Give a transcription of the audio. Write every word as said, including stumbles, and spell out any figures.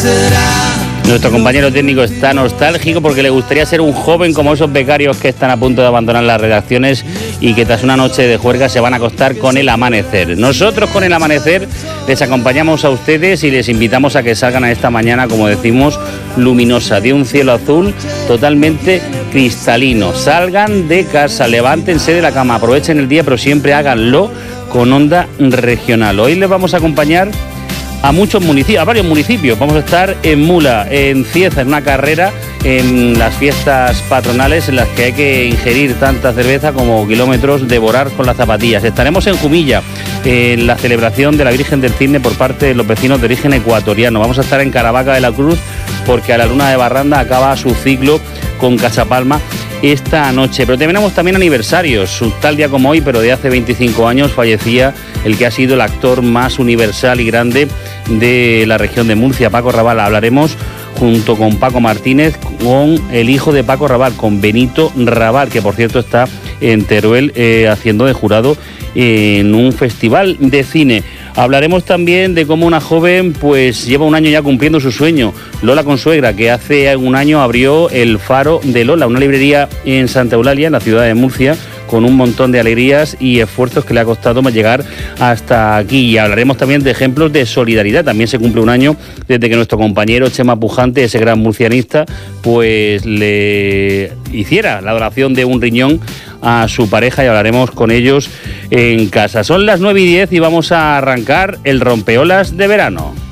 Nuestro compañero técnico está nostálgico porque le gustaría ser un joven como esos becarios que están a punto de abandonar las redacciones y que tras una noche de juerga se van a acostar con el amanecer. Nosotros con el amanecer les acompañamos a ustedes y les invitamos a que salgan a esta mañana, como decimos, luminosa, de un cielo azul totalmente cristalino. Salgan de casa, levántense de la cama, aprovechen el día, pero siempre háganlo con Onda Regional. Hoy les vamos a acompañar a muchos municipios, a varios municipios. Vamos a estar en Mula, en Cieza, en una carrera, en las fiestas patronales en las que hay que ingerir tanta cerveza como kilómetros, devorar con las zapatillas. Estaremos en Jumilla, en la celebración de la Virgen del Cisne por parte de los vecinos de origen ecuatoriano. Vamos a estar en Caravaca de la Cruz porque a la Luna de Barranda acaba su ciclo con Casapalma esta noche. Pero tenemos también aniversarios. Un tal día como hoy, pero de hace veinticinco años, fallecía el que ha sido el actor más universal y grande de la región de Murcia, Paco Raval. Hablaremos junto con Paco Martínez con el hijo de Paco Raval, con Benito Raval, que por cierto está en Teruel eh, haciendo de jurado en un festival de cine. Hablaremos también de cómo una joven pues lleva un año ya cumpliendo su sueño, Lola Consuegra, que hace un año abrió el Faro de Lola, una librería en Santa Eulalia, en la ciudad de Murcia, con un montón de alegrías y esfuerzos que le ha costado llegar hasta aquí. Y hablaremos también de ejemplos de solidaridad. También se cumple un año desde que nuestro compañero Chema Pujante, ese gran murcianista, pues le hiciera la donación de un riñón a su pareja, y hablaremos con ellos en casa. Son las nueve y diez y vamos a arrancar el rompeolas de verano.